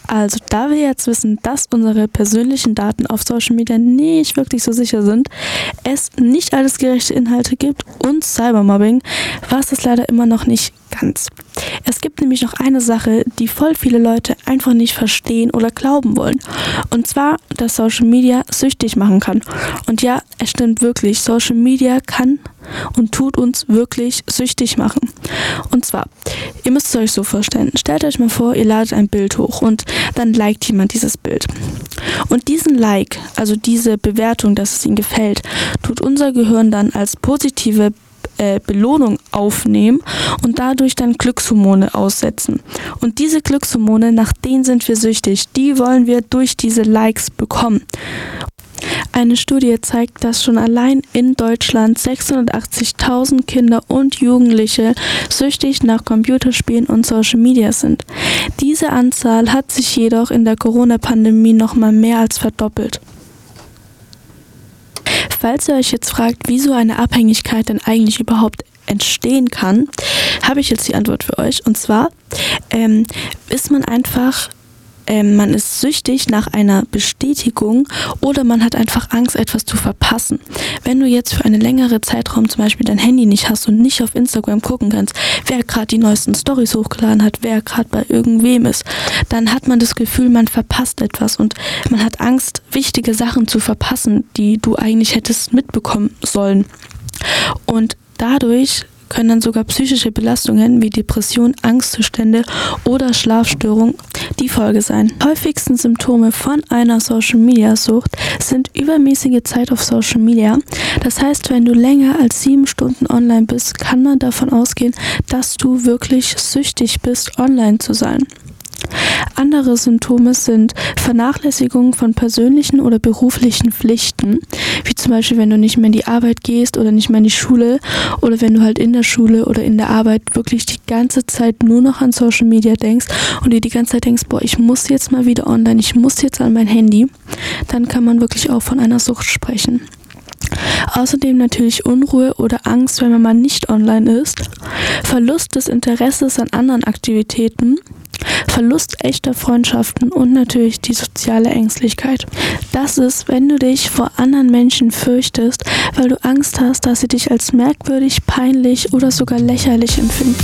Also, da wir jetzt wissen, dass unsere persönlichen Daten auf Social Media nicht wirklich so sicher sind, es nicht alles gerechte Inhalte gibt und Cybermobbing, war es das leider immer noch nicht ganz. Es gibt nämlich noch eine Sache, die voll viele Leute einfach nicht verstehen oder glauben wollen. Und zwar, dass Social Media süchtig machen kann. Und ja, es stimmt wirklich, Social Media kann und tut uns wirklich süchtig machen. Und zwar, ihr müsst es euch so vorstellen, stellt euch mal vor, ihr ladet ein Bild hoch und dann liked jemand dieses Bild. Und diesen Like, also diese Bewertung, dass es ihm gefällt, tut unser Gehirn dann als positive Belohnung aufnehmen und dadurch dann Glückshormone aussetzen. Und diese Glückshormone, nach denen sind wir süchtig, die wollen wir durch diese Likes bekommen. Eine Studie zeigt, dass schon allein in Deutschland 680.000 Kinder und Jugendliche süchtig nach Computerspielen und Social Media sind. Diese Anzahl hat sich jedoch in der Corona-Pandemie nochmal mehr als verdoppelt. Falls ihr euch jetzt fragt, wie so eine Abhängigkeit denn eigentlich überhaupt entstehen kann, habe ich jetzt die Antwort für euch. Und zwar ist man einfach, man ist süchtig nach einer Bestätigung oder man hat einfach Angst, etwas zu verpassen. Wenn du jetzt für einen längeren Zeitraum zum Beispiel dein Handy nicht hast und nicht auf Instagram gucken kannst, wer gerade die neuesten Stories hochgeladen hat, wer gerade bei irgendwem ist, dann hat man das Gefühl, man verpasst etwas und man hat Angst, wichtige Sachen zu verpassen, die du eigentlich hättest mitbekommen sollen. Und dadurch können dann sogar psychische Belastungen wie Depression, Angstzustände oder Schlafstörungen die Folge sein. Die häufigsten Symptome von einer Social-Media-Sucht sind übermäßige Zeit auf Social Media. Das heißt, wenn du länger als 7 Stunden online bist, kann man davon ausgehen, dass du wirklich süchtig bist, online zu sein. Andere Symptome sind Vernachlässigung von persönlichen oder beruflichen Pflichten, wie zum Beispiel, wenn du nicht mehr in die Arbeit gehst oder nicht mehr in die Schule oder wenn du halt in der Schule oder in der Arbeit wirklich die ganze Zeit nur noch an Social Media denkst und dir die ganze Zeit denkst, boah, ich muss jetzt mal wieder online, ich muss jetzt an mein Handy, dann kann man wirklich auch von einer Sucht sprechen. Außerdem natürlich Unruhe oder Angst, wenn man mal nicht online ist, Verlust des Interesses an anderen Aktivitäten, Verlust echter Freundschaften und natürlich die soziale Ängstlichkeit. Das ist, wenn du dich vor anderen Menschen fürchtest, weil du Angst hast, dass sie dich als merkwürdig, peinlich oder sogar lächerlich empfinden.